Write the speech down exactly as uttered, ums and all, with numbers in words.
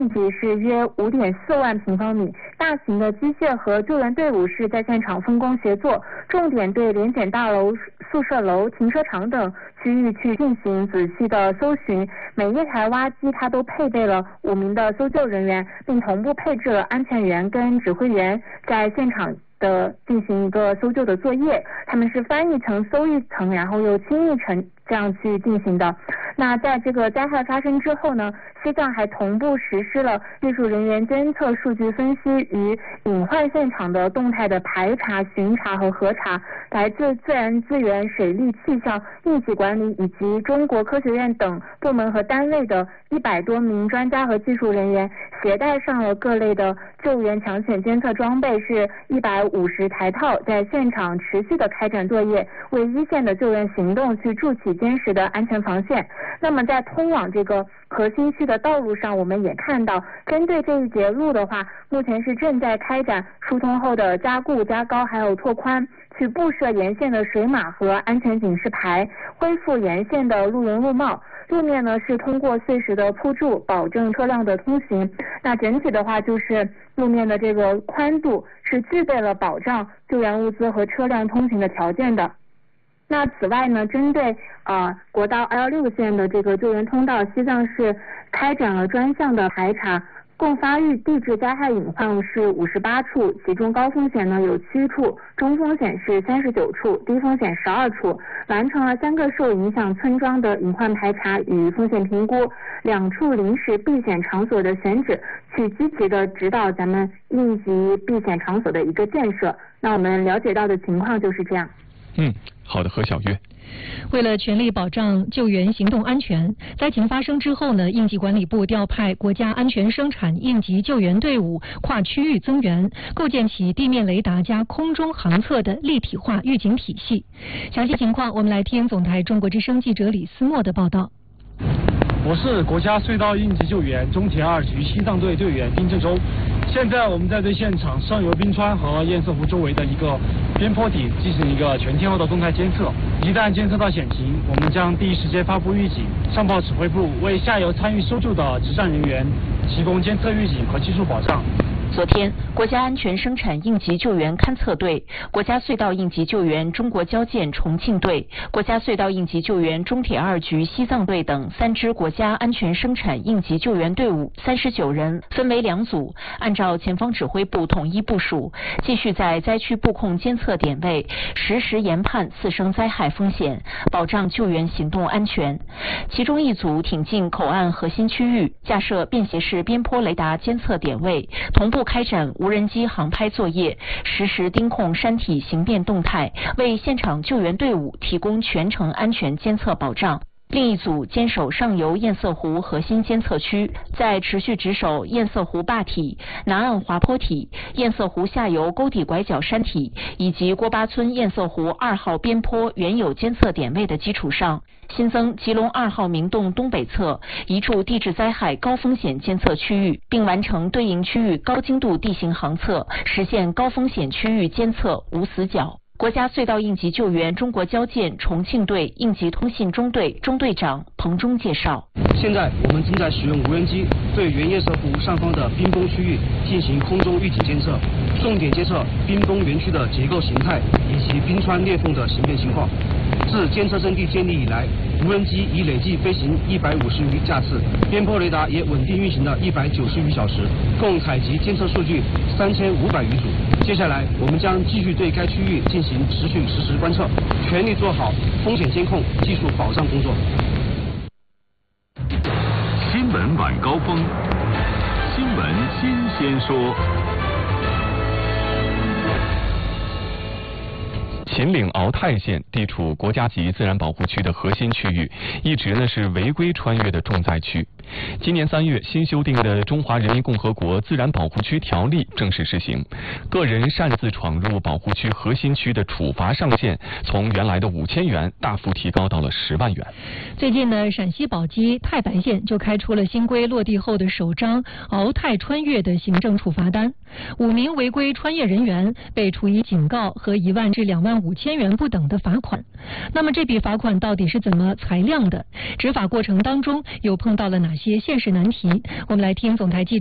面积是约 五点四万平方米，大型的机械和救援队伍是在现场分工协作，重点对联检大楼、宿舍楼、停车场等区域去进行仔细的搜寻。每一台挖机它都配备了五名的搜救人员，并同步配置了安全员跟指挥员，在现场的进行一个搜救的作业。他们是翻一层搜一层，然后又清一层，这样去进行的。那在这个灾害发生之后呢，西藏还同步实施了技术人员监测、数据分析与隐患现场的动态的排查、巡查和核查。来自自然资源、水利、气象、应急管理以及中国科学院等部门和单位的一百多名专家和技术人员，携带上了各类的救援抢险监测装备，是一百五十台套，在现场持续的开展作业，为一线的救援行动去筑起坚实的安全防线。那么在通往这个核心区的道路上，我们也看到，针对这一节路的话，目前是正在开展疏通后的加固、加高还有拓宽，去布设沿线的水马和安全警示牌，恢复沿线的路容路貌。路面呢是通过碎石的铺筑，保证车辆的通行。那整体的话，就是路面的这个宽度是具备了保障救援物资和车辆通行的条件的。那此外呢，针对呃国道二一六线的这个救援通道，西藏市开展了专项的排查，共发育地质灾害隐患是五十八处，其中高风险呢有七处，中风险是三十九处，低风险十二处，完成了三个受影响村庄的隐患排查与风险评估，两处临时避险场所的选址，去积极的指导咱们应急避险场所的一个建设。那我们了解到的情况就是这样。 嗯，好的，何小月。 为了全力保障救援行动安全，灾情发生之后呢，应急管理部调派国家安全生产应急救援队伍跨区域增援，构建起地面雷达加空中航测的立体化预警体系。详细情况，我们来听总台中国之声记者李思墨的报道。 我是国家隧道应急救援中铁二局西藏队队员丁正洲。现在我们在对现场上游冰川和堰塞湖周围的一个边坡底进行一个全天候的动态监测。一旦监测到险情，我们将第一时间发布预警，上报指挥部，为下游参与搜救的执战人员提供监测预警和技术保障。 昨天，国家安全生产应急救援勘测队、国家隧道应急救援中国交建重庆队、国家隧道应急救援中铁二局西藏队等三支国家安全生产应急救援队伍三十九人，分为两组，按照前方指挥部统一部署，继续在灾区布控监测点位，实时研判次生灾害风险，保障救援行动安全。其中一组挺进口岸核心区域，架设便携式边坡雷达监测点位，同步开展无人机航拍作业，实时盯控山体形变动态，为现场救援队伍提供全程安全监测保障。另一组坚守上游堰塞湖核心监测区，在持续值守堰塞湖坝体、南岸滑坡体、堰塞湖下游沟底拐角山体以及郭巴村堰塞湖二号边坡原有监测点位的基础上，新增吉隆二号明洞东北侧一处地质灾害高风险监测区域，并完成对应区域高精度地形航测，实现高风险区域监测无死角。国家隧道应急救援中国交建重庆队应急通信中队中队长彭忠介绍， 现在我们正在使用无人机对原堰塞湖上方的冰崩区域进行空中预警监测，重点监测冰崩园区的结构形态以及冰川裂缝的形变情况。自监测阵地建立以来，无人机已累计飞行一百五十余架次，边坡雷达也稳定运行了一百九十余小时，共采集监测数据三千五百余组。接下来，我们将继续对该区域进行持续实时观测，全力做好风险监控、技术保障工作。 新闻晚高峰，新闻新鲜说。秦岭敖泰县地处国家级自然保护区的核心区域，一直呢是违规穿越的重灾区。今年三月新修订的《中华人民共和国自然保护区条例》正式施行，个人擅自闯入保护区核心区的处罚上限从原来的五千元大幅提高到了十万元。 最近呢，陕西宝鸡太白县就开出了新规落地后的首张敖泰穿越的行政处罚单，五名违规穿越人员被处以警告和一万至两万五千元不等的罚款。那么这笔罚款到底是怎么裁量的？执法过程当中又碰到了哪些些现实难题。我们来听总台记者